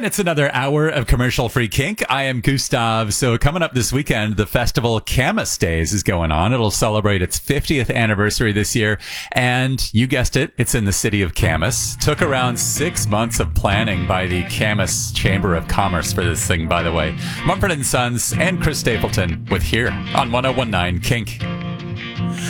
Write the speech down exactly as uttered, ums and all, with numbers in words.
And it's another hour of commercial-free kink. I am Gustav. So coming up this weekend, the festival Camas Days is going on. It'll celebrate its fiftieth anniversary this year. And you guessed it, it's in the city of Camas. Took around six months of planning by the Camas Chamber of Commerce for this thing, by the way. Mumford and Sons and Chris Stapleton with Here on one oh one nine Kink.